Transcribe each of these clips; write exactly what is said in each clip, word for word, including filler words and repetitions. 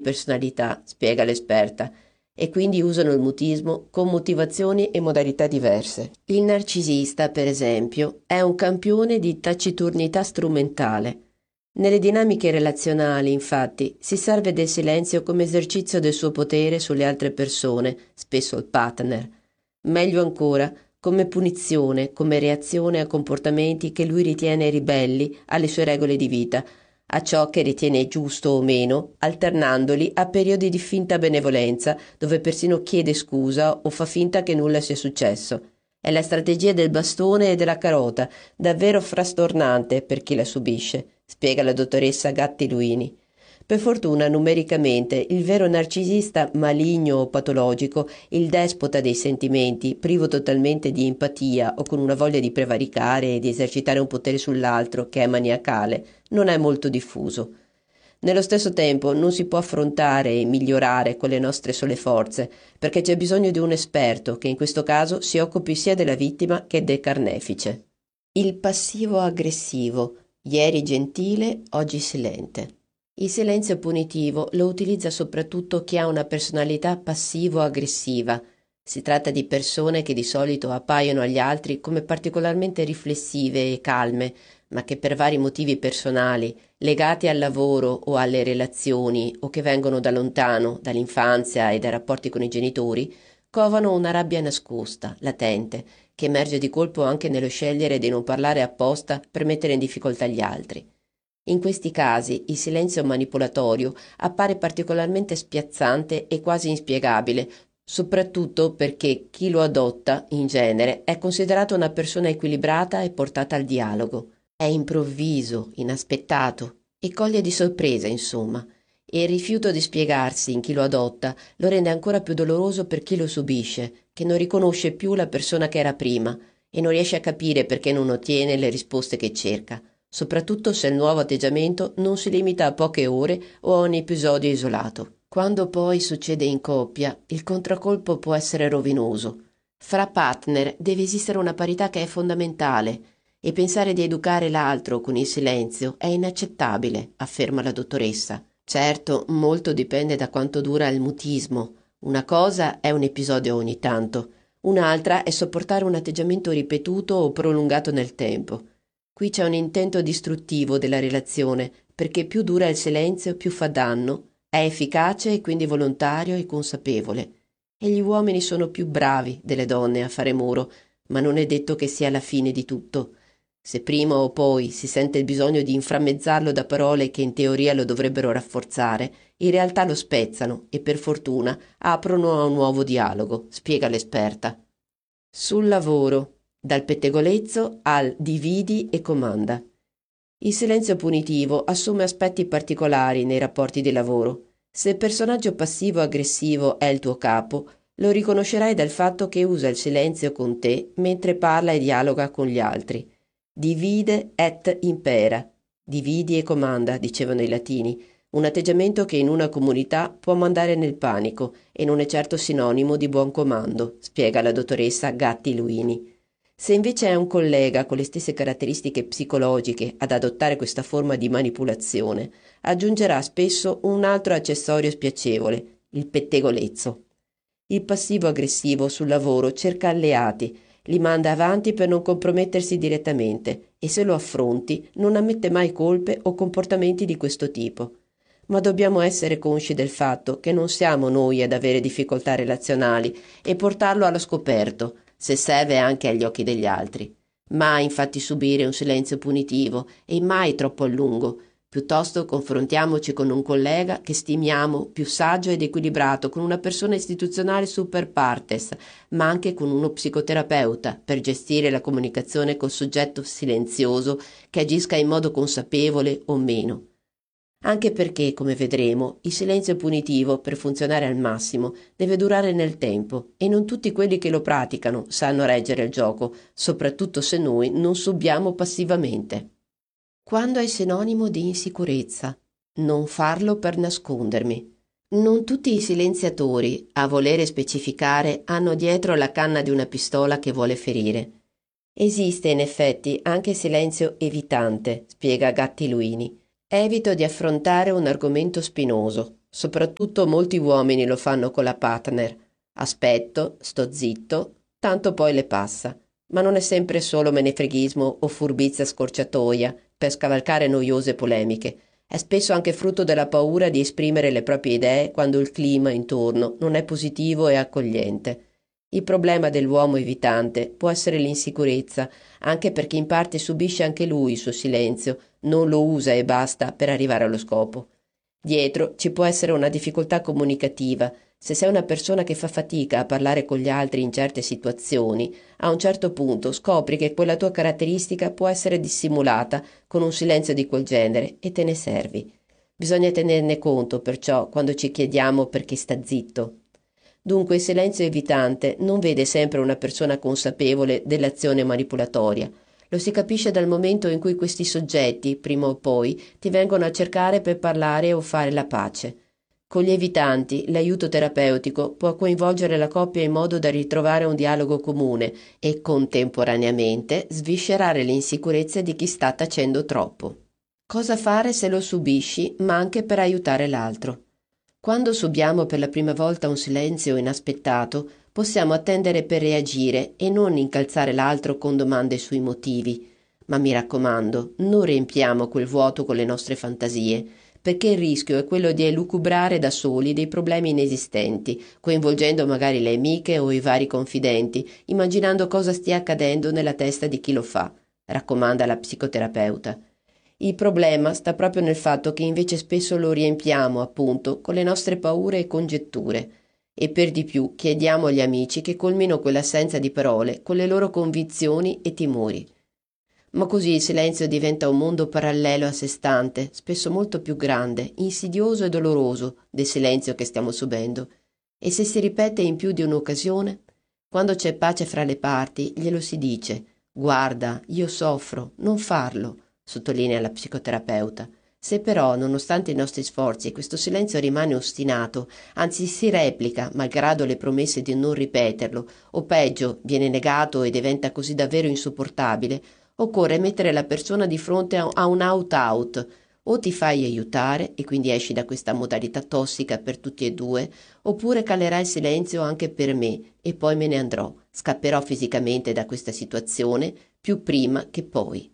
personalità, spiega l'esperta, e quindi usano il mutismo con motivazioni e modalità diverse. Il narcisista, per esempio, è un campione di taciturnità strumentale. Nelle dinamiche relazionali, infatti, si serve del silenzio come esercizio del suo potere sulle altre persone, spesso il partner. Meglio ancora, come punizione, come reazione a comportamenti che lui ritiene ribelli alle sue regole di vita, a ciò che ritiene giusto o meno, alternandoli a periodi di finta benevolenza, dove persino chiede scusa o fa finta che nulla sia successo. È la strategia del bastone e della carota, davvero frastornante per chi la subisce, spiega la dottoressa Gatti Luini. Per fortuna, numericamente, il vero narcisista maligno o patologico, il despota dei sentimenti, privo totalmente di empatia o con una voglia di prevaricare e di esercitare un potere sull'altro che è maniacale, non è molto diffuso. Nello stesso tempo non si può affrontare e migliorare con le nostre sole forze, perché c'è bisogno di un esperto che in questo caso si occupi sia della vittima che del carnefice. Il passivo aggressivo, ieri gentile, oggi silente. Il silenzio punitivo lo utilizza soprattutto chi ha una personalità passivo-aggressiva. Si tratta di persone che di solito appaiono agli altri come particolarmente riflessive e calme, ma che per vari motivi personali, legati al lavoro o alle relazioni, o che vengono da lontano, dall'infanzia e dai rapporti con i genitori, covano una rabbia nascosta, latente, che emerge di colpo anche nello scegliere di non parlare apposta per mettere in difficoltà gli altri. In questi casi il silenzio manipolatorio appare particolarmente spiazzante e quasi inspiegabile, soprattutto perché chi lo adotta, in genere, è considerato una persona equilibrata e portata al dialogo. È improvviso, inaspettato e coglie di sorpresa, insomma, e il rifiuto di spiegarsi in chi lo adotta lo rende ancora più doloroso per chi lo subisce, che non riconosce più la persona che era prima e non riesce a capire perché non ottiene le risposte che cerca, soprattutto se il nuovo atteggiamento non si limita a poche ore o a un episodio isolato. Quando poi succede in coppia, il contraccolpo può essere rovinoso. Fra partner deve esistere una parità che è fondamentale e pensare di educare l'altro con il silenzio è inaccettabile, afferma la dottoressa. Certo, molto dipende da quanto dura il mutismo. Una cosa è un episodio ogni tanto, un'altra è sopportare un atteggiamento ripetuto o prolungato nel tempo. Qui c'è un intento distruttivo della relazione, perché più dura il silenzio, più fa danno, è efficace e quindi volontario e consapevole. E gli uomini sono più bravi delle donne a fare muro, ma non è detto che sia la fine di tutto. Se prima o poi si sente il bisogno di inframmezzarlo da parole che in teoria lo dovrebbero rafforzare, in realtà lo spezzano e per fortuna aprono a un nuovo dialogo, spiega l'esperta. Sul lavoro. Dal pettegolezzo al dividi e comanda. Il silenzio punitivo assume aspetti particolari nei rapporti di lavoro. Se il personaggio passivo-aggressivo è il tuo capo, lo riconoscerai dal fatto che usa il silenzio con te mentre parla e dialoga con gli altri. Divide et impera. Dividi e comanda, dicevano i latini, un atteggiamento che in una comunità può mandare nel panico e non è certo sinonimo di buon comando, spiega la dottoressa Gatti Luini. Se invece è un collega con le stesse caratteristiche psicologiche ad adottare questa forma di manipolazione, aggiungerà spesso un altro accessorio spiacevole, il pettegolezzo. Il passivo-aggressivo sul lavoro cerca alleati, li manda avanti per non compromettersi direttamente e se lo affronti non ammette mai colpe o comportamenti di questo tipo. Ma dobbiamo essere consci del fatto che non siamo noi ad avere difficoltà relazionali e portarlo allo scoperto, se serve anche agli occhi degli altri. Mai infatti subire un silenzio punitivo e mai troppo a lungo. Piuttosto confrontiamoci con un collega che stimiamo più saggio ed equilibrato, con una persona istituzionale super partes, ma anche con uno psicoterapeuta per gestire la comunicazione col soggetto silenzioso che agisca in modo consapevole o meno. Anche perché, come vedremo, il silenzio punitivo, per funzionare al massimo, deve durare nel tempo e non tutti quelli che lo praticano sanno reggere il gioco, soprattutto se noi non subiamo passivamente. Quando è sinonimo di insicurezza, non farlo per nascondermi. Non tutti i silenziatori, a volere specificare, hanno dietro la canna di una pistola che vuole ferire. Esiste in effetti anche silenzio evitante, spiega Gatti Luini. Evito di affrontare un argomento spinoso, Soprattutto molti uomini lo fanno con la partner. Aspetto, sto zitto, tanto poi le passa. Ma non è sempre solo menefreghismo o furbizia scorciatoia per scavalcare noiose polemiche. È spesso anche frutto della paura di esprimere le proprie idee quando il clima intorno non è positivo e accogliente. Il problema dell'uomo evitante può essere l'insicurezza, anche perché in parte subisce anche lui il suo silenzio, non lo usa e basta per arrivare allo scopo. Dietro ci può essere una difficoltà comunicativa. Se sei una persona che fa fatica a parlare con gli altri in certe situazioni, a un certo punto scopri che quella tua caratteristica può essere dissimulata con un silenzio di quel genere e te ne servi. Bisogna tenerne conto, perciò, quando ci chiediamo perché sta zitto. Dunque il silenzio evitante non vede sempre una persona consapevole dell'azione manipolatoria. Lo si capisce dal momento in cui questi soggetti, prima o poi, ti vengono a cercare per parlare o fare la pace. Con gli evitanti, l'aiuto terapeutico può coinvolgere la coppia in modo da ritrovare un dialogo comune e, contemporaneamente, sviscerare le insicurezze di chi sta tacendo troppo. Cosa fare se lo subisci, ma anche per aiutare l'altro? Quando subiamo per la prima volta un silenzio inaspettato, possiamo attendere per reagire e non incalzare l'altro con domande sui motivi. Ma mi raccomando, non riempiamo quel vuoto con le nostre fantasie, perché il rischio è quello di elucubrare da soli dei problemi inesistenti, coinvolgendo magari le amiche o i vari confidenti, immaginando cosa stia accadendo nella testa di chi lo fa, raccomanda la psicoterapeuta. Il problema sta proprio nel fatto che invece spesso lo riempiamo, appunto, con le nostre paure e congetture. E per di più chiediamo agli amici che colmino quell'assenza di parole con le loro convinzioni e timori. Ma così il silenzio diventa un mondo parallelo a sé stante, spesso molto più grande, insidioso e doloroso del silenzio che stiamo subendo. E se si ripete in più di un'occasione? Quando c'è pace fra le parti, glielo si dice: «Guarda, io soffro, non farlo», sottolinea la psicoterapeuta. Se però, nonostante i nostri sforzi, questo silenzio rimane ostinato, anzi si replica, malgrado le promesse di non ripeterlo, o peggio, viene negato e diventa così davvero insopportabile, occorre mettere la persona di fronte a un out-out. O ti fai aiutare e quindi esci da questa modalità tossica per tutti e due, oppure calerai il silenzio anche per me e poi me ne andrò, scapperò fisicamente da questa situazione più prima che poi.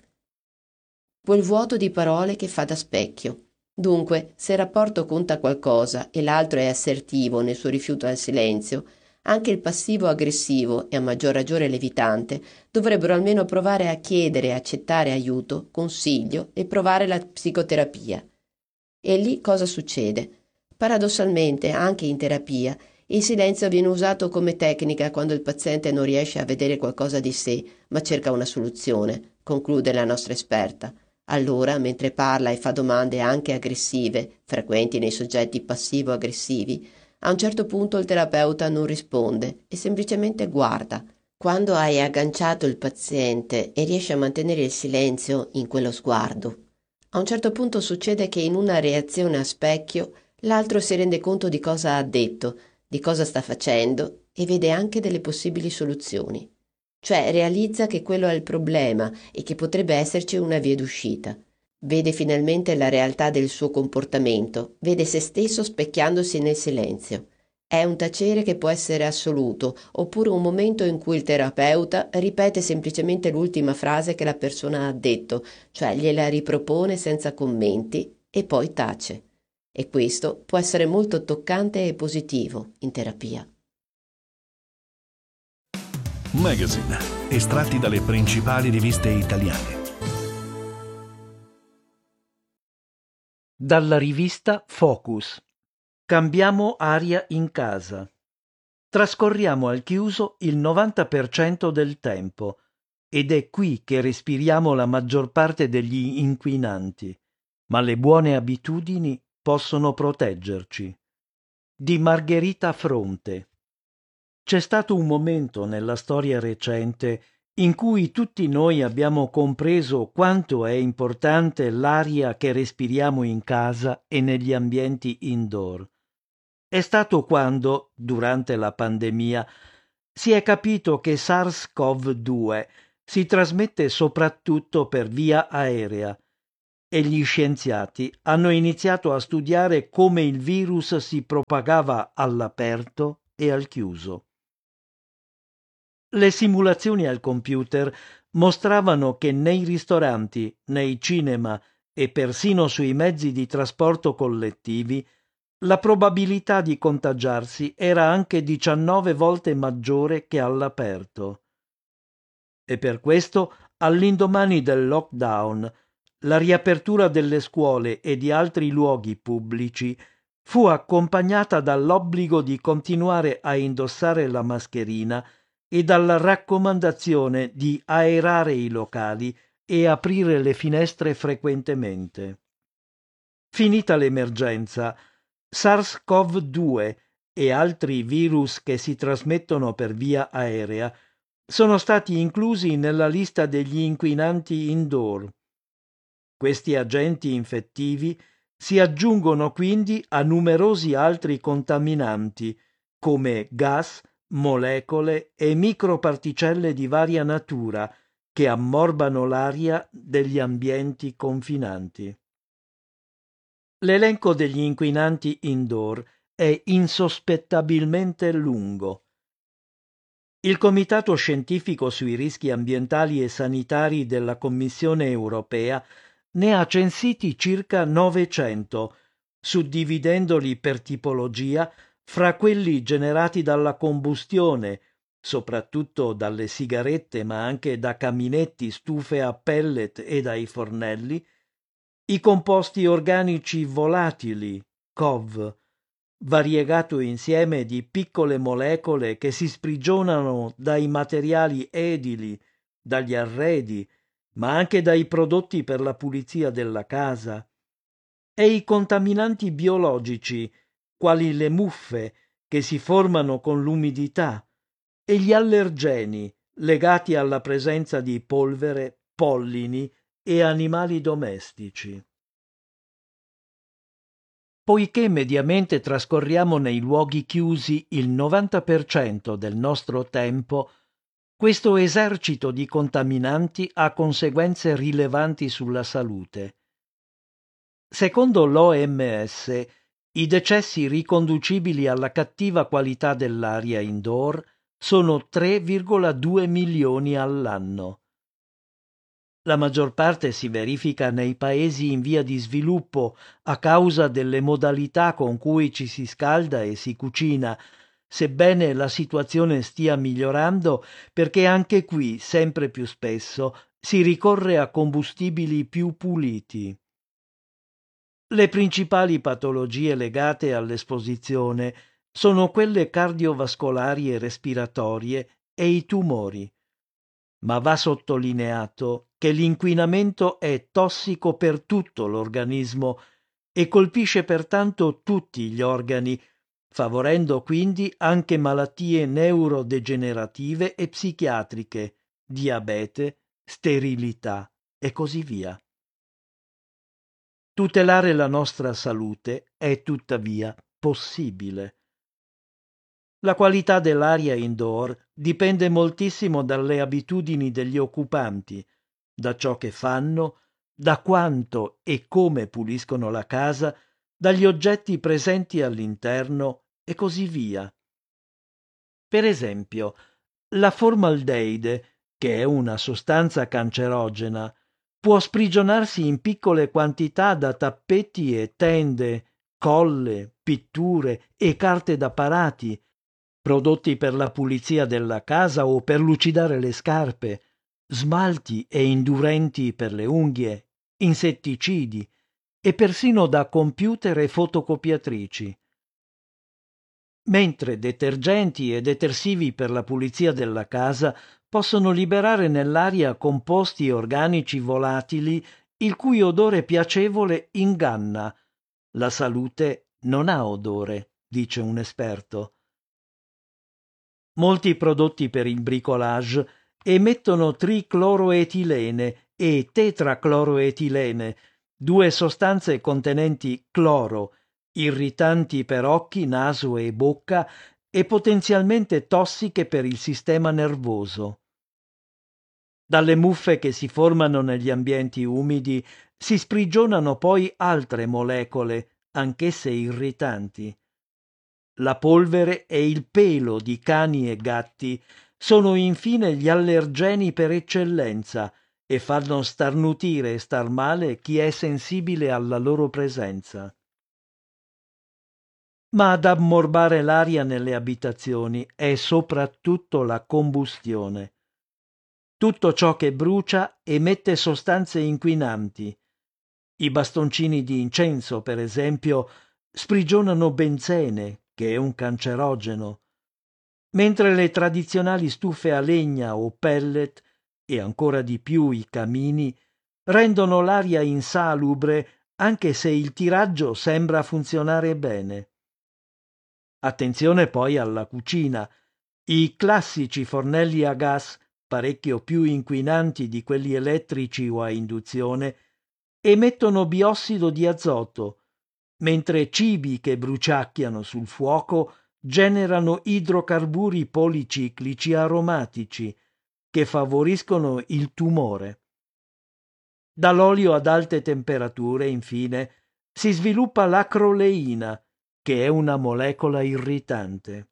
Quel vuoto di parole che fa da specchio. Dunque, se il rapporto conta qualcosa e l'altro è assertivo nel suo rifiuto al silenzio, anche il passivo aggressivo e a maggior ragione l'evitante dovrebbero almeno provare a chiedere e accettare aiuto, consiglio e provare la psicoterapia. E lì cosa succede? Paradossalmente, anche in terapia, il silenzio viene usato come tecnica quando il paziente non riesce a vedere qualcosa di sé, ma cerca una soluzione, conclude la nostra esperta. Allora, mentre parla e fa domande anche aggressive, frequenti nei soggetti passivo-aggressivi, a un certo punto il terapeuta non risponde e semplicemente guarda. Quando hai agganciato il paziente e riesci a mantenere il silenzio in quello sguardo, a un certo punto succede che in una reazione a specchio l'altro si rende conto di cosa ha detto, di cosa sta facendo e vede anche delle possibili soluzioni. Cioè realizza che quello è il problema e che potrebbe esserci una via d'uscita. Vede finalmente la realtà del suo comportamento, vede se stesso specchiandosi nel silenzio. È un tacere che può essere assoluto, oppure un momento in cui il terapeuta ripete semplicemente l'ultima frase che la persona ha detto, cioè gliela ripropone senza commenti e poi tace. E questo può essere molto toccante e positivo in terapia. Magazine, estratti dalle principali riviste italiane. Dalla rivista Focus. Cambiamo aria in casa. Trascorriamo al chiuso il novanta per cento del tempo ed è qui che respiriamo la maggior parte degli inquinanti, ma le buone abitudini possono proteggerci. Di Margherita Fronte. C'è stato un momento nella storia recente in cui tutti noi abbiamo compreso quanto è importante l'aria che respiriamo in casa e negli ambienti indoor. È stato quando, durante la pandemia, si è capito che SARS-CoV due si trasmette soprattutto per via aerea e gli scienziati hanno iniziato a studiare come il virus si propagava all'aperto e al chiuso. Le simulazioni al computer mostravano che nei ristoranti, nei cinema e persino sui mezzi di trasporto collettivi la probabilità di contagiarsi era anche diciannove volte maggiore che all'aperto. E per questo, all'indomani del lockdown, la riapertura delle scuole e di altri luoghi pubblici fu accompagnata dall'obbligo di continuare a indossare la mascherina e dalla raccomandazione di aerare i locali e aprire le finestre frequentemente. Finita l'emergenza, SARS-CoV due e altri virus che si trasmettono per via aerea sono stati inclusi nella lista degli inquinanti indoor. Questi agenti infettivi si aggiungono quindi a numerosi altri contaminanti come gas, molecole e microparticelle di varia natura che ammorbano l'aria degli ambienti confinanti. L'elenco degli inquinanti indoor è insospettabilmente lungo. Il Comitato Scientifico sui rischi ambientali e sanitari della Commissione europea ne ha censiti circa novecento, suddividendoli per tipologia fra quelli generati dalla combustione, soprattutto dalle sigarette ma anche da caminetti, stufe a pellet e dai fornelli, i composti organici volatili, C O V, variegato insieme di piccole molecole che si sprigionano dai materiali edili, dagli arredi, ma anche dai prodotti per la pulizia della casa, e i contaminanti biologici, quali le muffe che si formano con l'umidità, e gli allergeni legati alla presenza di polvere, pollini e animali domestici. Poiché mediamente trascorriamo nei luoghi chiusi il novanta per cento del nostro tempo, questo esercito di contaminanti ha conseguenze rilevanti sulla salute. Secondo l'O M S, i decessi riconducibili alla cattiva qualità dell'aria indoor sono tre virgola due milioni all'anno. La maggior parte si verifica nei paesi in via di sviluppo a causa delle modalità con cui ci si scalda e si cucina, sebbene la situazione stia migliorando perché anche qui sempre più spesso si ricorre a combustibili più puliti. Le principali patologie legate all'esposizione sono quelle cardiovascolari e respiratorie e i tumori. Ma va sottolineato che l'inquinamento è tossico per tutto l'organismo e colpisce pertanto tutti gli organi, favorendo quindi anche malattie neurodegenerative e psichiatriche, diabete, sterilità e così via. Tutelare la nostra salute è tuttavia possibile. La qualità dell'aria indoor dipende moltissimo dalle abitudini degli occupanti, da ciò che fanno, da quanto e come puliscono la casa, dagli oggetti presenti all'interno e così via. Per esempio, la formaldeide, che è una sostanza cancerogena, può sprigionarsi in piccole quantità da tappeti e tende, colle, pitture e carte da parati, prodotti per la pulizia della casa o per lucidare le scarpe, smalti e indurenti per le unghie, insetticidi e persino da computer e fotocopiatrici. Mentre detergenti e detersivi per la pulizia della casa possono liberare nell'aria composti organici volatili il cui odore piacevole inganna. La salute non ha odore, dice un esperto. Molti prodotti per il bricolage emettono tricloroetilene e tetracloroetilene, due sostanze contenenti cloro, irritanti per occhi, naso e bocca e potenzialmente tossiche per il sistema nervoso. Dalle muffe che si formano negli ambienti umidi si sprigionano poi altre molecole, anch'esse irritanti. La polvere e il pelo di cani e gatti sono infine gli allergeni per eccellenza e fanno starnutire e star male chi è sensibile alla loro presenza. Ma ad ammorbare l'aria nelle abitazioni è soprattutto la combustione. Tutto ciò che brucia emette sostanze inquinanti. I bastoncini di incenso, per esempio, sprigionano benzene, che è un cancerogeno, mentre le tradizionali stufe a legna o pellet, e ancora di più i camini, rendono l'aria insalubre anche se il tiraggio sembra funzionare bene. Attenzione poi alla cucina. I classici fornelli a gas, parecchio più inquinanti di quelli elettrici o a induzione, emettono biossido di azoto, mentre cibi che bruciacchiano sul fuoco generano idrocarburi policiclici aromatici che favoriscono il tumore. Dall'olio ad alte temperature, infine, si sviluppa l'acroleina, che è una molecola irritante.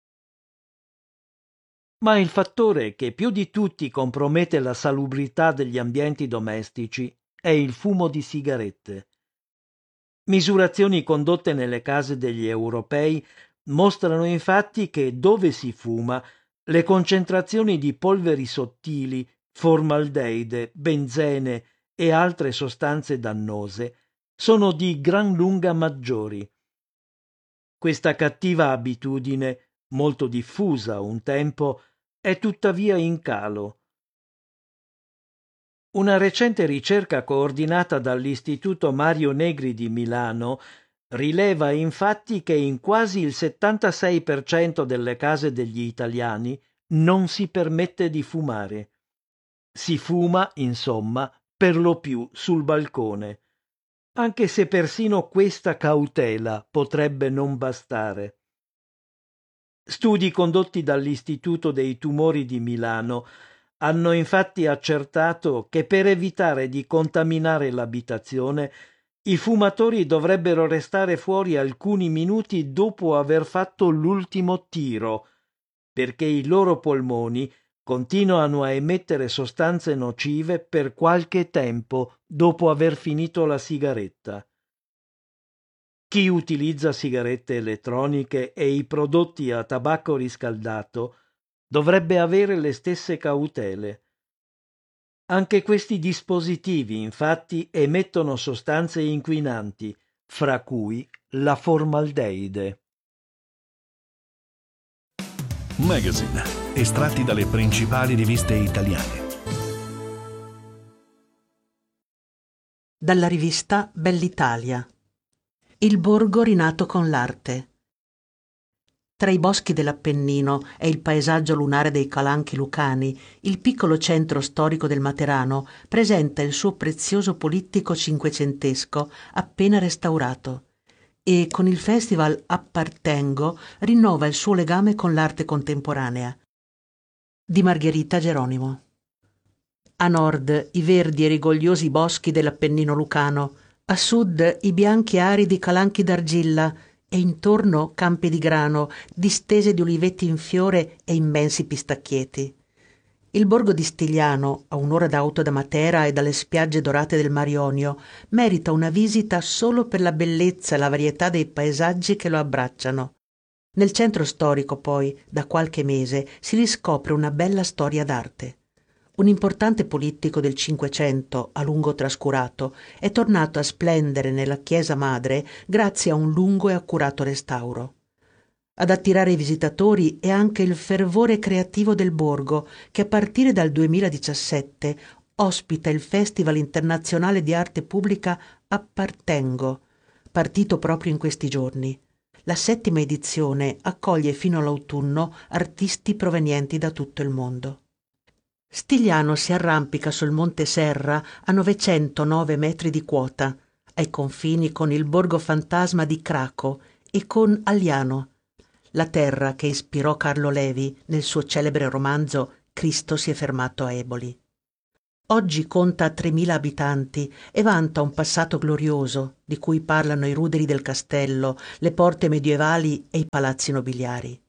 Ma il fattore che più di tutti compromette la salubrità degli ambienti domestici è il fumo di sigarette. Misurazioni condotte nelle case degli europei mostrano infatti che dove si fuma le concentrazioni di polveri sottili, formaldeide, benzene e altre sostanze dannose sono di gran lunga maggiori. Questa cattiva abitudine, molto diffusa un tempo, è tuttavia in calo. Una recente ricerca coordinata dall'Istituto Mario Negri di Milano rileva infatti che in quasi il settantasei per cento delle case degli italiani non si permette di fumare. Si fuma, insomma, per lo più sul balcone, anche se persino questa cautela potrebbe non bastare. Studi condotti dall'Istituto dei Tumori di Milano hanno infatti accertato che per evitare di contaminare l'abitazione i fumatori dovrebbero restare fuori alcuni minuti dopo aver fatto l'ultimo tiro, perché i loro polmoni continuano a emettere sostanze nocive per qualche tempo dopo aver finito la sigaretta. Chi utilizza sigarette elettroniche e i prodotti a tabacco riscaldato dovrebbe avere le stesse cautele. Anche questi dispositivi, infatti, emettono sostanze inquinanti, fra cui la formaldeide. Magazine, estratti dalle principali riviste italiane. Dalla rivista Bell'Italia. Il borgo rinato con l'arte. Tra i boschi dell'Appennino e il paesaggio lunare dei Calanchi lucani, il piccolo centro storico del Materano presenta il suo prezioso polittico cinquecentesco appena restaurato e con il festival Appartengo rinnova il suo legame con l'arte contemporanea. Di Margherita Geronimo. A nord i verdi e rigogliosi boschi dell'Appennino lucano, a sud i bianchi aridi Calanchi d'Argilla e intorno campi di grano, distese di uliveti in fiore e immensi pistacchieti. Il borgo di Stigliano, a un'ora d'auto da Matera e dalle spiagge dorate del Mar Ionio, merita una visita solo per la bellezza e la varietà dei paesaggi che lo abbracciano. Nel centro storico, poi, da qualche mese, si riscopre una bella storia d'arte. Un importante politico del Cinquecento, a lungo trascurato, è tornato a splendere nella chiesa madre grazie a un lungo e accurato restauro. Ad attirare i visitatori è anche il fervore creativo del borgo, che a partire dal duemiladiciassette ospita il Festival internazionale di arte pubblica Appartengo, partito proprio in questi giorni. La settima edizione accoglie fino all'autunno artisti provenienti da tutto il mondo. Stigliano si arrampica sul Monte Serra a novecentonove metri di quota, ai confini con il borgo fantasma di Craco e con Alliano, la terra che ispirò Carlo Levi nel suo celebre romanzo Cristo si è fermato a Eboli. Oggi conta tremila abitanti e vanta un passato glorioso di cui parlano i ruderi del castello, le porte medievali e i palazzi nobiliari.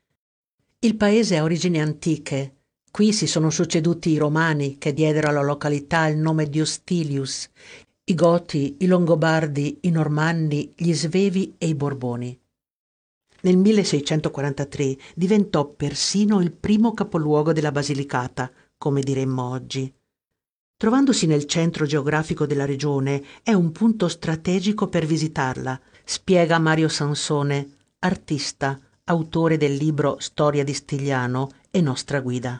Il paese ha origini antiche. Qui si sono succeduti i Romani che diedero alla località il nome di Ostilius, i Goti, i Longobardi, i Normanni, gli Svevi e i Borboni. Nel milleseicentoquarantatré diventò persino il primo capoluogo della Basilicata, come diremmo oggi. Trovandosi nel centro geografico della regione, è un punto strategico per visitarla, spiega Mario Sansone, artista, autore del libro Storia di Stigliano e nostra guida.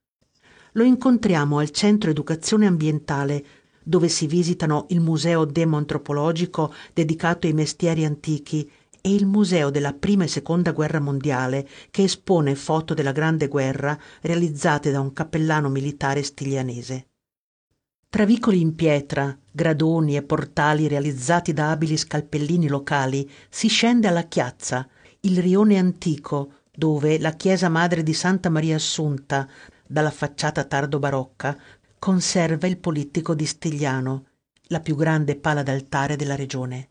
Lo incontriamo al Centro Educazione Ambientale, dove si visitano il Museo Demo-Antropologico dedicato ai mestieri antichi e il Museo della Prima e Seconda Guerra Mondiale, che espone foto della Grande Guerra realizzate da un cappellano militare stiglianese. Tra vicoli in pietra, gradoni e portali realizzati da abili scalpellini locali si scende alla Chiazza, il rione antico, dove la chiesa madre di Santa Maria Assunta, dalla facciata tardo-barocca, conserva il polittico di Stigliano, la più grande pala d'altare della regione.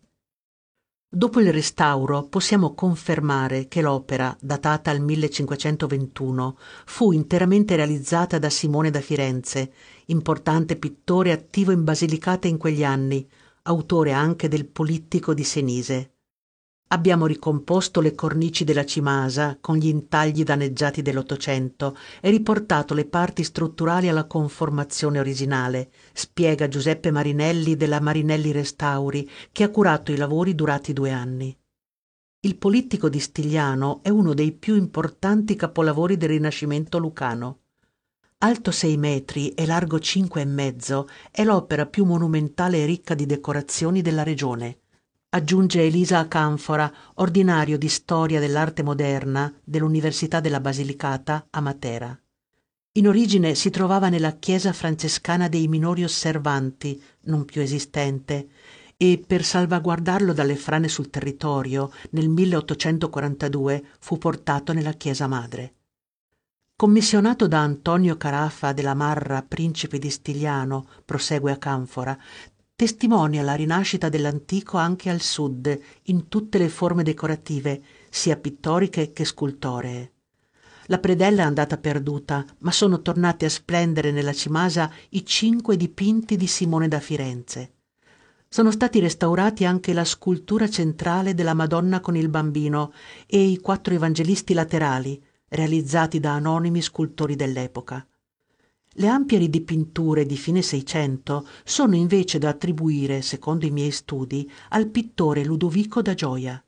Dopo il restauro possiamo confermare che l'opera, datata al millecinquecentoventuno, fu interamente realizzata da Simone da Firenze, importante pittore attivo in Basilicata in quegli anni, autore anche del Polittico di Senise. Abbiamo ricomposto le cornici della cimasa con gli intagli danneggiati dell'Ottocento e riportato le parti strutturali alla conformazione originale, spiega Giuseppe Marinelli della Marinelli Restauri, che ha curato i lavori durati due anni. Il Polittico di Stigliano è uno dei più importanti capolavori del Rinascimento lucano. Alto sei metri e largo cinque e mezzo, è l'opera più monumentale e ricca di decorazioni della regione. Aggiunge Elisa Acanfora, ordinario di Storia dell'Arte Moderna dell'Università della Basilicata a Matera. In origine si trovava nella chiesa francescana dei Minori Osservanti, non più esistente, e per salvaguardarlo dalle frane sul territorio, nel milleottocentoquarantadue fu portato nella chiesa madre. Commissionato da Antonio Carafa della Marra, principe di Stigliano, prosegue Acanfora, testimonia la rinascita dell'antico anche al sud, in tutte le forme decorative, sia pittoriche che scultoree. La predella è andata perduta, ma sono tornati a splendere nella cimasa i cinque dipinti di Simone da Firenze. Sono stati restaurati anche la scultura centrale della Madonna con il Bambino e i quattro evangelisti laterali, realizzati da anonimi scultori dell'epoca. Le ampie ridipinture di fine Seicento sono invece da attribuire, secondo i miei studi, al pittore Ludovico da Gioia.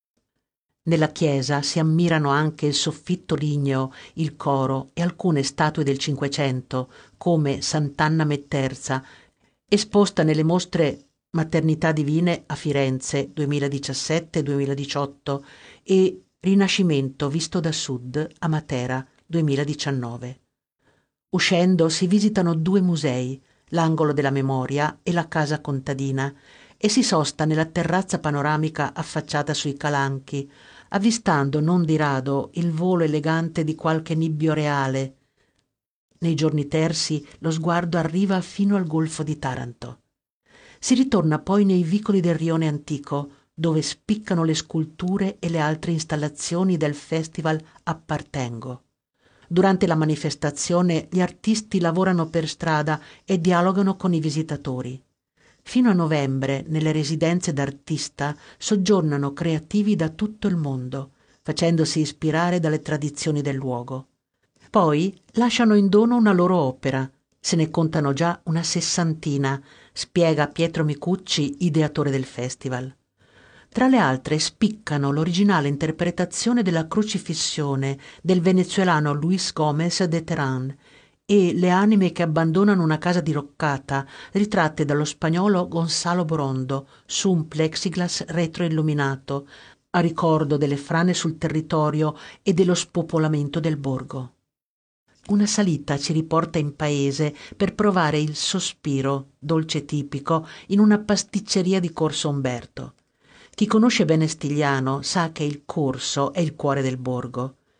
Nella chiesa si ammirano anche il soffitto ligneo, il coro e alcune statue del Cinquecento, come Sant'Anna Metterza, esposta nelle mostre Maternità Divine a Firenze duemiladiciassette duemiladiciotto e Rinascimento visto da sud a Matera duemiladiciannove. Uscendo si visitano due musei, l'Angolo della Memoria e la Casa Contadina, e si sosta nella terrazza panoramica affacciata sui calanchi, avvistando non di rado il volo elegante di qualche nibbio reale. Nei giorni tersi lo sguardo arriva fino al Golfo di Taranto. Si ritorna poi nei vicoli del rione antico, dove spiccano le sculture e le altre installazioni del festival Appartengo. Durante la manifestazione gli artisti lavorano per strada e dialogano con i visitatori. Fino a novembre, nelle residenze d'artista, soggiornano creativi da tutto il mondo, facendosi ispirare dalle tradizioni del luogo. Poi lasciano in dono una loro opera, se ne contano già una sessantina, spiega Pietro Micucci, ideatore del festival. Tra le altre spiccano l'originale interpretazione della Crocifissione del venezuelano Luis Gómez de Terán e Le anime che abbandonano una casa diroccata, ritratte dallo spagnolo Gonzalo Borondo su un plexiglass retroilluminato, a ricordo delle frane sul territorio e dello spopolamento del borgo. Una salita ci riporta in paese per provare il sospiro, dolce tipico, in una pasticceria di Corso Umberto. Chi conosce bene Stigliano sa che il corso è il cuore del borgo.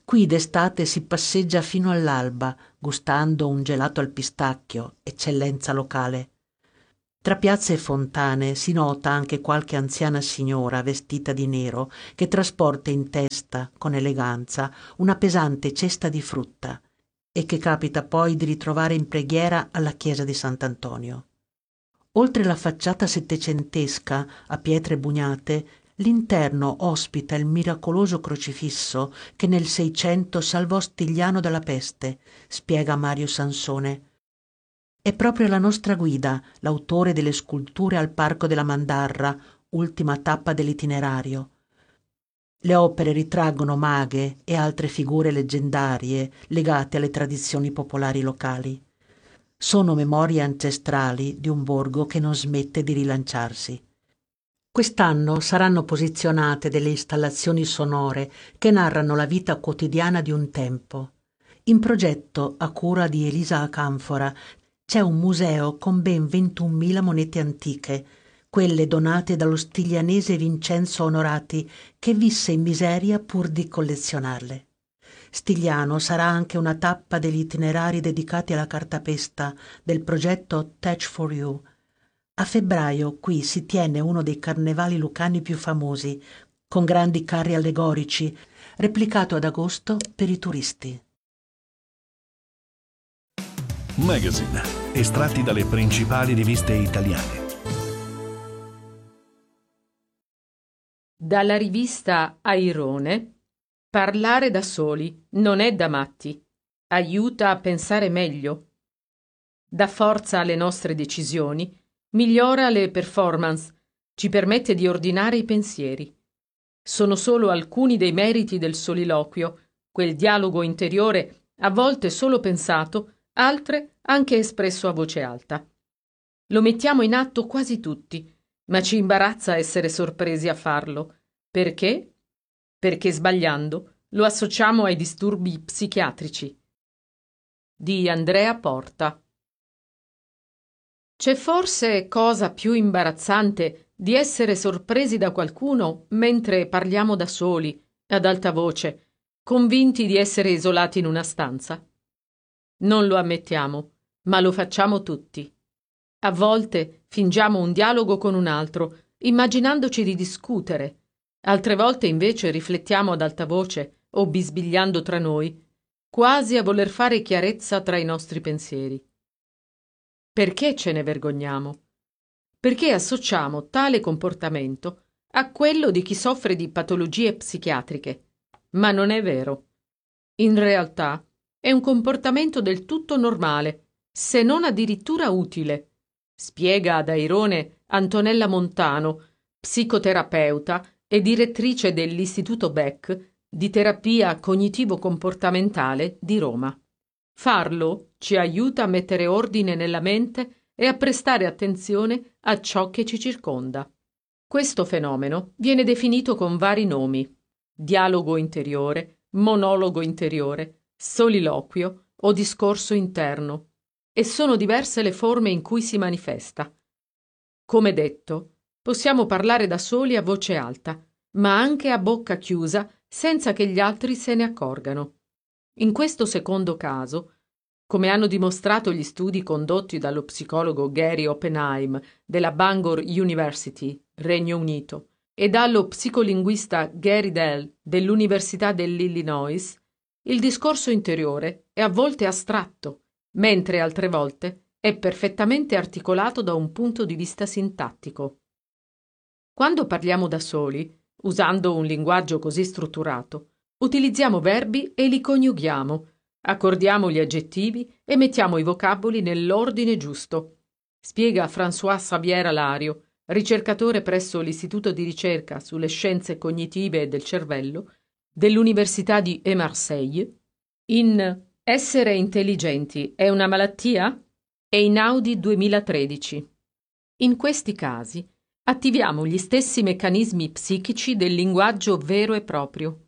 Qui d'estate si passeggia fino all'alba, gustando un gelato al pistacchio, eccellenza locale. Tra piazze e fontane si nota anche qualche anziana signora vestita di nero che trasporta in testa, con eleganza, una pesante cesta di frutta e che capita poi di ritrovare in preghiera alla chiesa di Sant'Antonio. Oltre la facciata settecentesca a pietre bugnate, l'interno ospita il miracoloso crocifisso che nel Seicento salvò Stigliano dalla peste, spiega Mario Sansone. È proprio la nostra guida, l'autore delle sculture al Parco della Mandarra, ultima tappa dell'itinerario. Le opere ritraggono maghe e altre figure leggendarie legate alle tradizioni popolari locali. Sono memorie ancestrali di un borgo che non smette di rilanciarsi. Quest'anno saranno posizionate delle installazioni sonore che narrano la vita quotidiana di un tempo. In progetto, a cura di Elisa Acanfora, c'è un museo con ben ventunomila monete antiche, quelle donate dallo stiglianese Vincenzo Onorati, che visse in miseria pur di collezionarle. Stigliano sarà anche una tappa degli itinerari dedicati alla cartapesta del progetto Touch for You. A febbraio qui si tiene uno dei carnevali lucani più famosi, con grandi carri allegorici, replicato ad agosto per i turisti. Magazine, estratti dalle principali riviste italiane. Dalla rivista Airone, parlare da soli non è da matti, aiuta a pensare meglio. Dà forza alle nostre decisioni, migliora le performance, ci permette di ordinare i pensieri. Sono solo alcuni dei meriti del soliloquio, quel dialogo interiore, a volte solo pensato, altre anche espresso a voce alta. Lo mettiamo in atto quasi tutti, ma ci imbarazza essere sorpresi a farlo. Perché? Perché sbagliando lo associamo ai disturbi psichiatrici. Di Andrea Porta. C'è forse cosa più imbarazzante di essere sorpresi da qualcuno mentre parliamo da soli, ad alta voce, convinti di essere isolati in una stanza? Non lo ammettiamo, ma lo facciamo tutti. A volte fingiamo un dialogo con un altro, immaginandoci di discutere. Altre volte invece riflettiamo ad alta voce o bisbigliando tra noi, quasi a voler fare chiarezza tra i nostri pensieri. Perché ce ne vergogniamo? Perché associamo tale comportamento a quello di chi soffre di patologie psichiatriche. Ma non è vero. In realtà è un comportamento del tutto normale, se non addirittura utile, spiega ad Airone Antonella Montano, psicoterapeuta e direttrice dell'Istituto Beck di terapia cognitivo-comportamentale di Roma. Farlo ci aiuta a mettere ordine nella mente e a prestare attenzione a ciò che ci circonda. Questo fenomeno viene definito con vari nomi: dialogo interiore, monologo interiore, soliloquio o discorso interno, e sono diverse le forme in cui si manifesta. Come detto, possiamo parlare da soli a voce alta, ma anche a bocca chiusa senza che gli altri se ne accorgano. In questo secondo caso, come hanno dimostrato gli studi condotti dallo psicologo Gary Oppenheim della Bangor University, Regno Unito, e dallo psicolinguista Gary Dell dell'Università dell'Illinois, il discorso interiore è a volte astratto, mentre altre volte è perfettamente articolato da un punto di vista sintattico. Quando parliamo da soli, usando un linguaggio così strutturato, utilizziamo verbi e li coniughiamo, accordiamo gli aggettivi e mettiamo i vocaboli nell'ordine giusto, spiega François Xavier Alario, ricercatore presso l'Istituto di ricerca sulle scienze cognitive e del cervello dell'Università di Marseille, in Essere intelligenti è una malattia? Einaudi duemilatredici. In questi casi attiviamo gli stessi meccanismi psichici del linguaggio vero e proprio.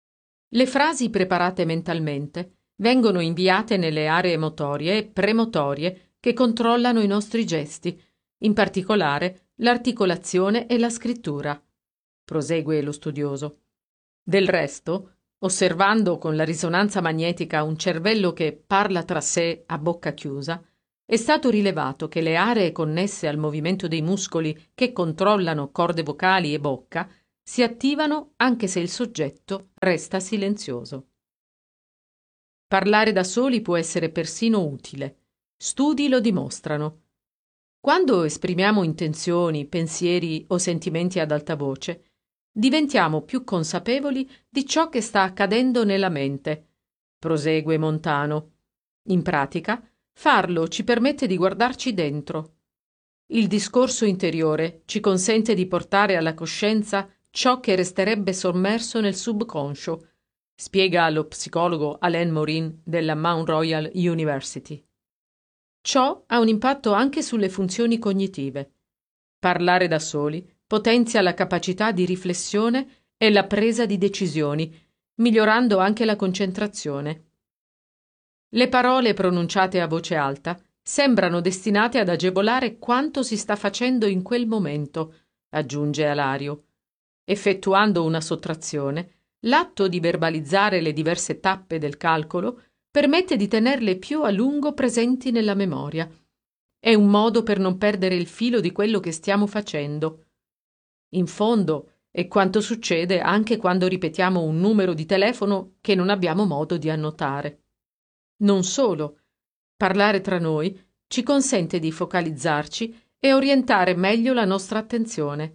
Le frasi preparate mentalmente vengono inviate nelle aree motorie e premotorie che controllano i nostri gesti, in particolare l'articolazione e la scrittura. Prosegue lo studioso. Del resto, osservando con la risonanza magnetica un cervello che parla tra sé a bocca chiusa, è stato rilevato che le aree connesse al movimento dei muscoli che controllano corde vocali e bocca si attivano anche se il soggetto resta silenzioso. Parlare da soli può essere persino utile. Studi lo dimostrano. Quando esprimiamo intenzioni, pensieri o sentimenti ad alta voce, diventiamo più consapevoli di ciò che sta accadendo nella mente, prosegue Montano. In pratica, farlo ci permette di guardarci dentro. Il discorso interiore ci consente di portare alla coscienza ciò che resterebbe sommerso nel subconscio, spiega lo psicologo Alain Morin della Mount Royal University. Ciò ha un impatto anche sulle funzioni cognitive. Parlare da soli potenzia la capacità di riflessione e la presa di decisioni, migliorando anche la concentrazione. Le parole pronunciate a voce alta sembrano destinate ad agevolare quanto si sta facendo in quel momento, aggiunge Alario. Effettuando una sottrazione, l'atto di verbalizzare le diverse tappe del calcolo permette di tenerle più a lungo presenti nella memoria. È un modo per non perdere il filo di quello che stiamo facendo. In fondo, è quanto succede anche quando ripetiamo un numero di telefono che non abbiamo modo di annotare. Non solo, parlare tra noi ci consente di focalizzarci e orientare meglio la nostra attenzione.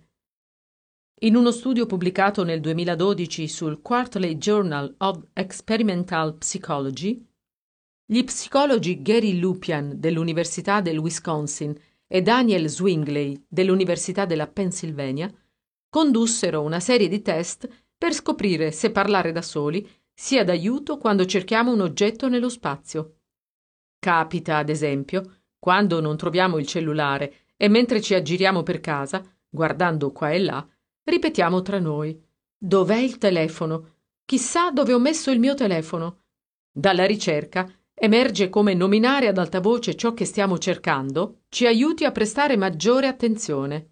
In uno studio pubblicato nel duemiladodici sul Quarterly Journal of Experimental Psychology, gli psicologi Gary Lupian dell'Università del Wisconsin e Daniel Zwingli dell'Università della Pennsylvania condussero una serie di test per scoprire se parlare da soli sia d'aiuto quando cerchiamo un oggetto nello spazio. Capita, ad esempio, quando non troviamo il cellulare e mentre ci aggiriamo per casa, guardando qua e là, ripetiamo tra noi: dov'è il telefono? Chissà dove ho messo il mio telefono. Dalla ricerca emerge come nominare ad alta voce ciò che stiamo cercando ci aiuti a prestare maggiore attenzione.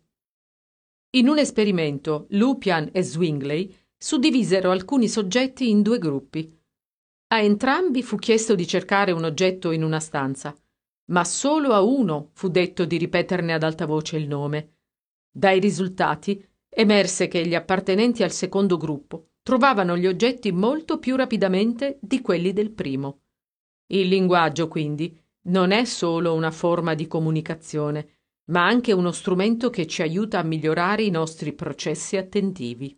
In un esperimento, Lupian e Zwingli suddivisero alcuni soggetti in due gruppi. A entrambi fu chiesto di cercare un oggetto in una stanza, ma solo a uno fu detto di ripeterne ad alta voce il nome. Dai risultati emerse che gli appartenenti al secondo gruppo trovavano gli oggetti molto più rapidamente di quelli del primo. Il linguaggio, quindi, non è solo una forma di comunicazione, ma anche uno strumento che ci aiuta a migliorare i nostri processi attentivi.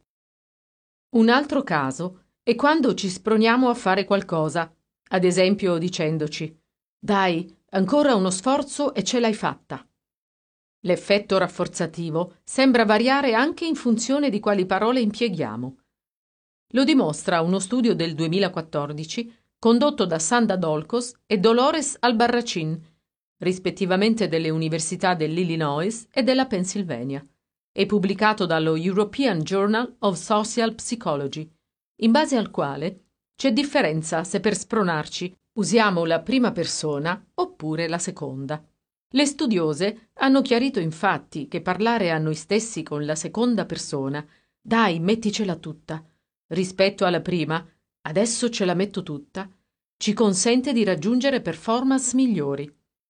Un altro caso è quando ci sproniamo a fare qualcosa, ad esempio dicendoci: «Dai, ancora uno sforzo e ce l'hai fatta». L'effetto rafforzativo sembra variare anche in funzione di quali parole impieghiamo. Lo dimostra uno studio del duemilaquattordici condotto da Sanda Dolcos e Dolores Albarracin, rispettivamente delle università dell'Illinois e della Pennsylvania, e pubblicato dallo European Journal of Social Psychology, in base al quale c'è differenza se per spronarci usiamo la prima persona oppure la seconda. Le studiose hanno chiarito infatti che parlare a noi stessi con la seconda persona, «dai, metticela tutta», rispetto alla prima, «adesso ce la metto tutta», ci consente di raggiungere performance migliori.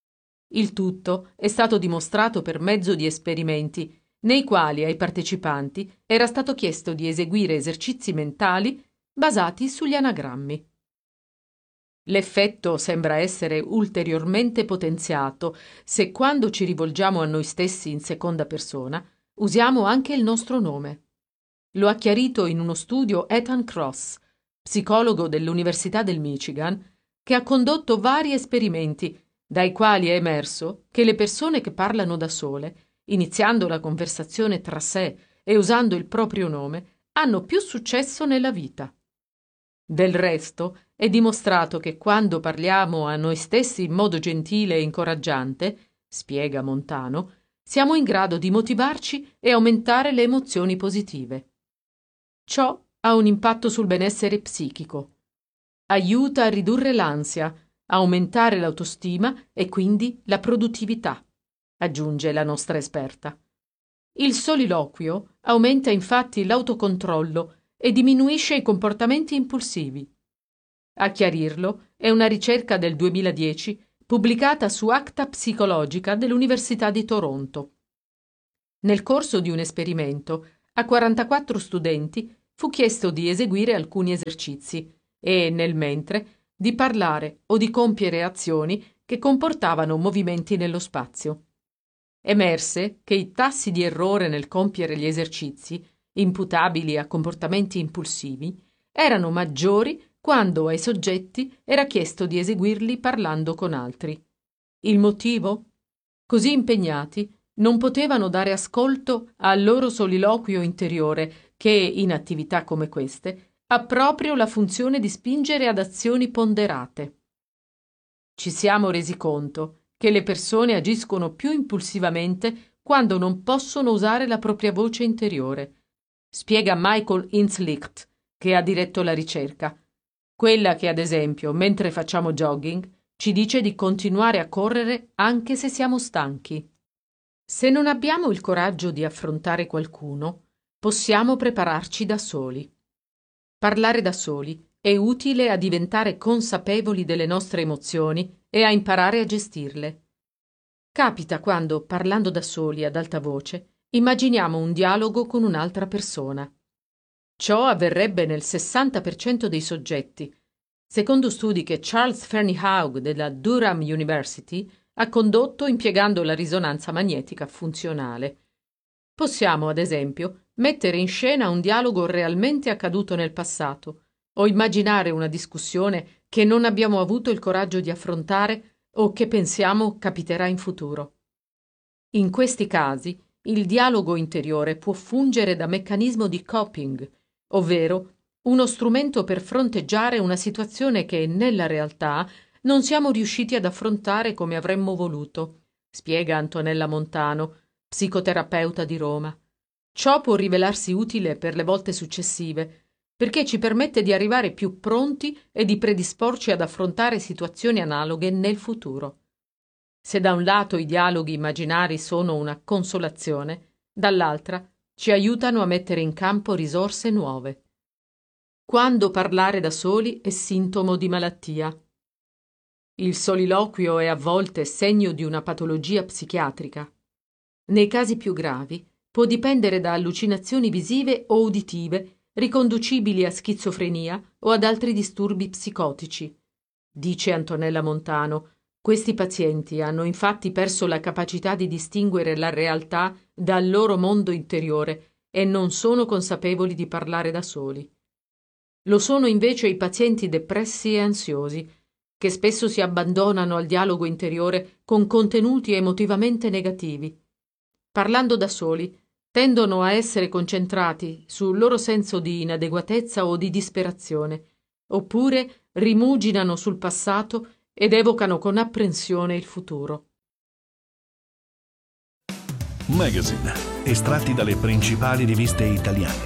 Il tutto è stato dimostrato per mezzo di esperimenti nei quali ai partecipanti era stato chiesto di eseguire esercizi mentali basati sugli anagrammi. L'effetto sembra essere ulteriormente potenziato se quando ci rivolgiamo a noi stessi in seconda persona usiamo anche il nostro nome. Lo ha chiarito in uno studio Ethan Kross, psicologo dell'Università del Michigan, che ha condotto vari esperimenti dai quali è emerso che le persone che parlano da sole, iniziando la conversazione tra sé e usando il proprio nome, hanno più successo nella vita. Del resto, è dimostrato che quando parliamo a noi stessi in modo gentile e incoraggiante, spiega Montano, siamo in grado di motivarci e aumentare le emozioni positive. Ciò ha un impatto sul benessere psichico. Aiuta a ridurre l'ansia, aumentare l'autostima e quindi la produttività, aggiunge la nostra esperta. Il soliloquio aumenta infatti l'autocontrollo e diminuisce i comportamenti impulsivi. A chiarirlo è una ricerca del duemiladieci pubblicata su Acta Psicologica dell'Università di Toronto. Nel corso di un esperimento, a quarantaquattro studenti fu chiesto di eseguire alcuni esercizi e, nel mentre, di parlare o di compiere azioni che comportavano movimenti nello spazio. Emerse che i tassi di errore nel compiere gli esercizi, imputabili a comportamenti impulsivi, erano maggiori quando ai soggetti era chiesto di eseguirli parlando con altri. Il motivo? Così impegnati non potevano dare ascolto al loro soliloquio interiore che, in attività come queste, ha proprio la funzione di spingere ad azioni ponderate. Ci siamo resi conto che le persone agiscono più impulsivamente quando non possono usare la propria voce interiore, spiega Michael Inslicht, che ha diretto la ricerca, quella che, ad esempio, mentre facciamo jogging, ci dice di continuare a correre anche se siamo stanchi. Se non abbiamo il coraggio di affrontare qualcuno, possiamo prepararci da soli. Parlare da soli è utile a diventare consapevoli delle nostre emozioni e a imparare a gestirle. Capita quando, parlando da soli ad alta voce, immaginiamo un dialogo con un'altra persona. Ciò avverrebbe nel sessanta per cento dei soggetti, secondo studi che Charles Fernyhough della Durham University ha condotto impiegando la risonanza magnetica funzionale. Possiamo, ad esempio, mettere in scena un dialogo realmente accaduto nel passato o immaginare una discussione che non abbiamo avuto il coraggio di affrontare o che pensiamo capiterà in futuro. In questi casi, il dialogo interiore può fungere da meccanismo di coping, ovvero uno strumento per fronteggiare una situazione che, nella realtà, non siamo riusciti ad affrontare come avremmo voluto, spiega Antonella Montano, psicoterapeuta di Roma. Ciò può rivelarsi utile per le volte successive, perché ci permette di arrivare più pronti e di predisporci ad affrontare situazioni analoghe nel futuro. Se da un lato i dialoghi immaginari sono una consolazione, dall'altra ci aiutano a mettere in campo risorse nuove. Quando parlare da soli è sintomo di malattia. Il soliloquio è a volte segno di una patologia psichiatrica. Nei casi più gravi può dipendere da allucinazioni visive o uditive riconducibili a schizofrenia o ad altri disturbi psicotici. Dice Antonella Montano, questi pazienti hanno infatti perso la capacità di distinguere la realtà dal loro mondo interiore e non sono consapevoli di parlare da soli. Lo sono invece i pazienti depressi e ansiosi, che spesso si abbandonano al dialogo interiore con contenuti emotivamente negativi. Parlando da soli, tendono a essere concentrati sul loro senso di inadeguatezza o di disperazione, oppure rimuginano sul passato ed evocano con apprensione il futuro. Magazine, estratti dalle principali riviste italiane.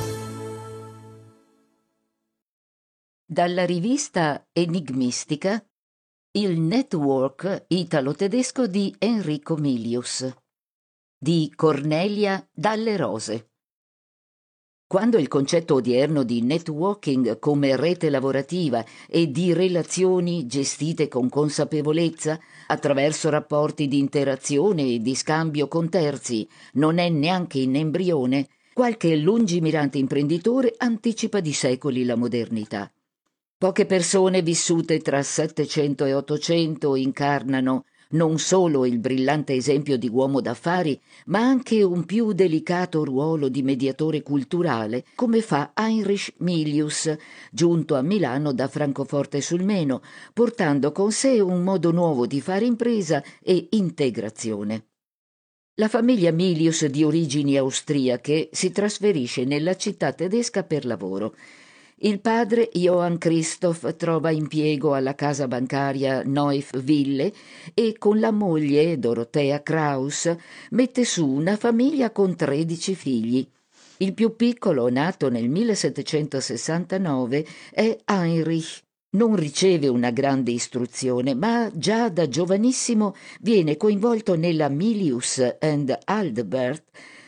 Dalla rivista Enigmistica, il network italo-tedesco di Enrico Milius, di Cornelia Dalle Rose. Quando il concetto odierno di networking come rete lavorativa e di relazioni gestite con consapevolezza attraverso rapporti di interazione e di scambio con terzi non è neanche in embrione, qualche lungimirante imprenditore anticipa di secoli la modernità. Poche persone vissute tra Settecento e Ottocento incarnano non solo il brillante esempio di uomo d'affari, ma anche un più delicato ruolo di mediatore culturale, come fa Heinrich Milius, giunto a Milano da Francoforte sul Meno, portando con sé un modo nuovo di fare impresa e integrazione. La famiglia Milius, di origini austriache, si trasferisce nella città tedesca per lavoro. Il padre, Johann Christoph, trova impiego alla casa bancaria Neuf Ville e con la moglie, Dorothea Kraus, mette su una famiglia con tredici figli. Il più piccolo, nato nel millesettecentosessantanove, è Heinrich. Non riceve una grande istruzione, ma già da giovanissimo viene coinvolto nella Milius and Aldebert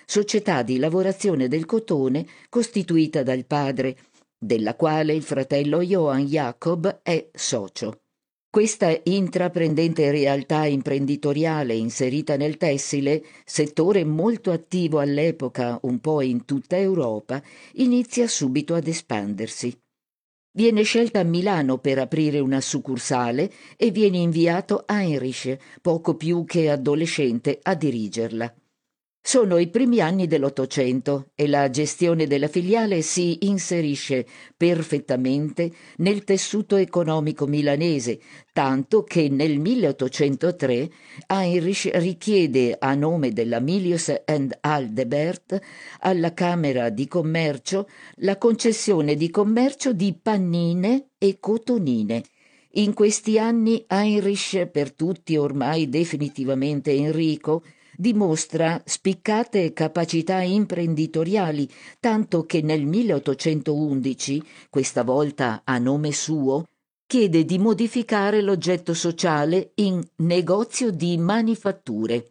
società di lavorazione del cotone costituita dal padre, della quale il fratello Johann Jacob è socio. Questa intraprendente realtà imprenditoriale inserita nel tessile, settore molto attivo all'epoca un po' in tutta Europa, inizia subito ad espandersi. Viene scelta a Milano per aprire una succursale e viene inviato Heinrich, poco più che adolescente, a dirigerla. Sono i primi anni dell'Ottocento e la gestione della filiale si inserisce perfettamente nel tessuto economico milanese, tanto che nel milleottocentotre Heinrich richiede a nome della Milius and Aldebert alla Camera di Commercio la concessione di commercio di pannine e cotonine. In questi anni Heinrich, per tutti ormai definitivamente Enrico, dimostra spiccate capacità imprenditoriali, tanto che nel milleottocentoundici, questa volta a nome suo, chiede di modificare l'oggetto sociale in negozio di manifatture.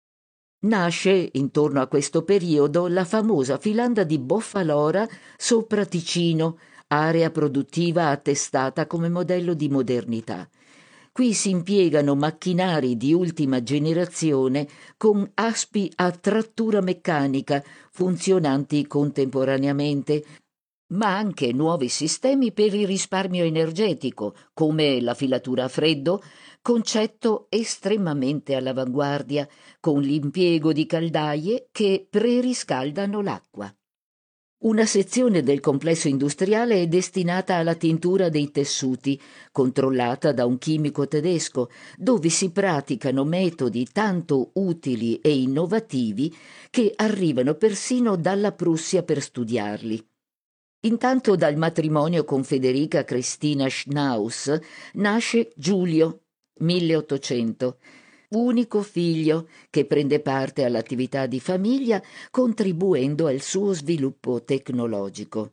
Nasce, intorno a questo periodo, la famosa filanda di Boffalora sopra Ticino, area produttiva attestata come modello di modernità. Qui si impiegano macchinari di ultima generazione con aspi a trattura meccanica funzionanti contemporaneamente, ma anche nuovi sistemi per il risparmio energetico, come la filatura a freddo, concetto estremamente all'avanguardia, con l'impiego di caldaie che preriscaldano l'acqua. Una sezione del complesso industriale è destinata alla tintura dei tessuti, controllata da un chimico tedesco, dove si praticano metodi tanto utili e innovativi che arrivano persino dalla Prussia per studiarli. Intanto dal matrimonio con Federica Cristina Schnaus nasce Giulio, milleottocento, unico figlio che prende parte all'attività di famiglia contribuendo al suo sviluppo tecnologico.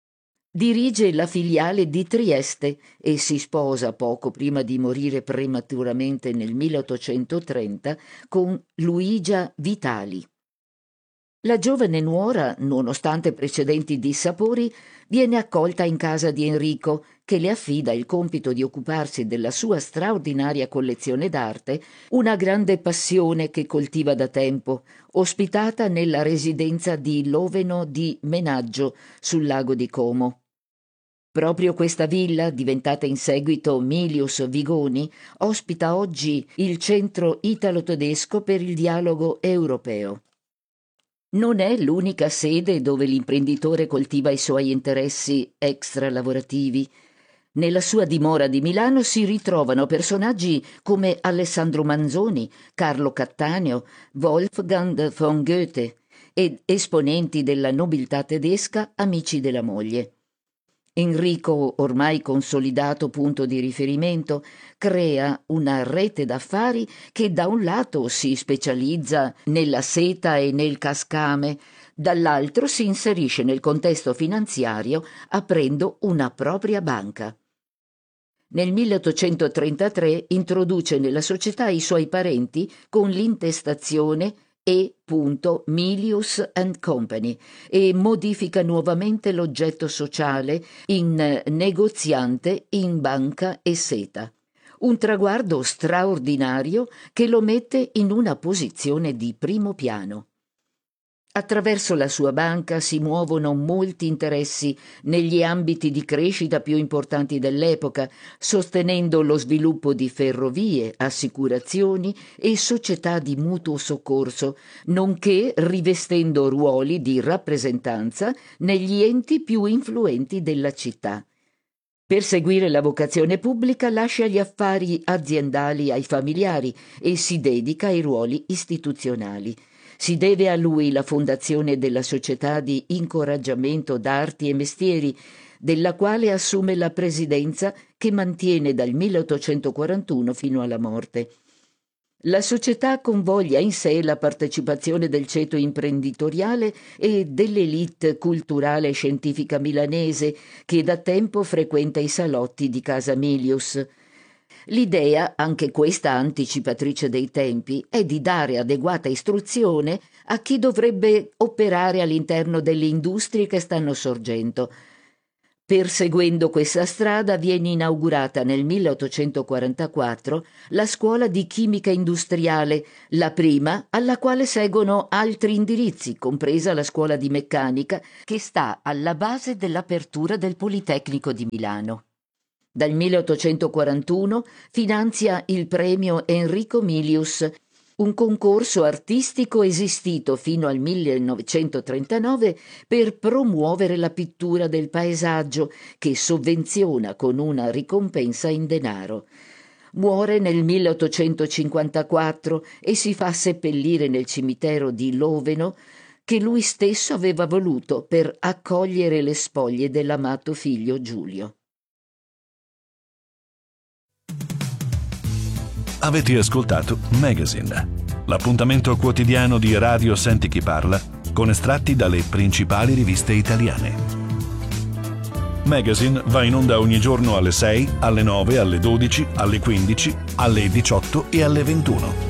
Dirige la filiale di Trieste e si sposa poco prima di morire prematuramente nel milleottocentotrenta con Luigia Vitali. La giovane nuora, nonostante precedenti dissapori, viene accolta in casa di Enrico, che le affida il compito di occuparsi della sua straordinaria collezione d'arte, una grande passione che coltiva da tempo, ospitata nella residenza di Loveno di Menaggio, sul lago di Como. Proprio questa villa, diventata in seguito Milius Vigoni, ospita oggi il Centro Italo-Tedesco per il Dialogo Europeo. Non è l'unica sede dove l'imprenditore coltiva i suoi interessi extra-lavorativi. Nella sua dimora di Milano si ritrovano personaggi come Alessandro Manzoni, Carlo Cattaneo, Wolfgang von Goethe ed esponenti della nobiltà tedesca amici della moglie. Enrico, ormai consolidato punto di riferimento, crea una rete d'affari che da un lato si specializza nella seta e nel cascame, dall'altro si inserisce nel contesto finanziario aprendo una propria banca. Nel milleottocentotrentatré introduce nella società i suoi parenti con l'intestazione E. Milius and Company e modifica nuovamente l'oggetto sociale in negoziante in banca e seta. Un traguardo straordinario che lo mette in una posizione di primo piano. Attraverso la sua banca si muovono molti interessi negli ambiti di crescita più importanti dell'epoca, sostenendo lo sviluppo di ferrovie, assicurazioni e società di mutuo soccorso, nonché rivestendo ruoli di rappresentanza negli enti più influenti della città. Per seguire la vocazione pubblica lascia gli affari aziendali ai familiari e si dedica ai ruoli istituzionali. Si deve a lui la fondazione della Società di Incoraggiamento d'Arti e Mestieri, della quale assume la presidenza che mantiene dal milleottocentoquarantuno fino alla morte. La società convoglia in sé la partecipazione del ceto imprenditoriale e dell'élite culturale e scientifica milanese che da tempo frequenta i salotti di Casa Milius. L'idea, anche questa anticipatrice dei tempi, è di dare adeguata istruzione a chi dovrebbe operare all'interno delle industrie che stanno sorgendo. Perseguendo questa strada viene inaugurata nel milleottocentoquarantaquattro la scuola di chimica industriale, la prima alla quale seguono altri indirizzi, compresa la scuola di meccanica, che sta alla base dell'apertura del Politecnico di Milano. Dal milleottocentoquarantuno finanzia il premio Enrico Milius, un concorso artistico esistito fino al millenovecentotrentanove per promuovere la pittura del paesaggio, che sovvenziona con una ricompensa in denaro. Muore nel milleottocentocinquantaquattro e si fa seppellire nel cimitero di Loveno, che lui stesso aveva voluto per accogliere le spoglie dell'amato figlio Giulio. Avete ascoltato Magazine, l'appuntamento quotidiano di Radio Senti Chi Parla con estratti dalle principali riviste italiane. Magazine va in onda ogni giorno alle sei, alle nove, alle dodici, alle quindici, alle diciotto e alle ventuno.